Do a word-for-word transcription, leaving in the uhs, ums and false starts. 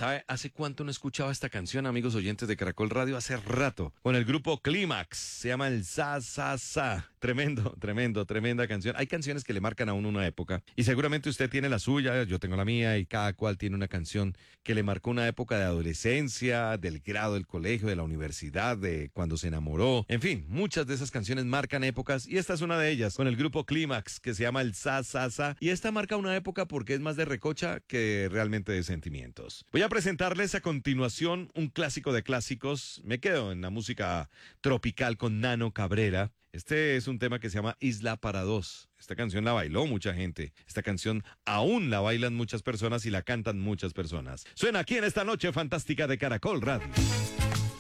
¿Sabe hace cuánto no escuchaba esta canción, amigos oyentes de Caracol Radio? Hace rato. Con el grupo Clímax. Se llama el Sa Sa Sa. Tremendo, tremendo, tremenda canción. Hay canciones que le marcan a uno una época. Y seguramente usted tiene la suya, yo tengo la mía, y cada cual tiene una canción que le marcó una época de adolescencia, del grado del colegio, de la universidad, de cuando se enamoró. En fin, muchas de esas canciones marcan épocas. Y esta es una de ellas, con el grupo Clímax, que se llama el Sa Sa Sa. Y esta marca una época porque es más de recocha que realmente de sentimientos. Voy a presentarles a continuación un clásico de clásicos. Me quedo en la música tropical con Nano Cabrera. Este es un tema que se llama Isla para Dos. Esta canción la bailó mucha gente. Esta canción aún la bailan muchas personas y la cantan muchas personas. Suena aquí en esta noche fantástica de Caracol Radio.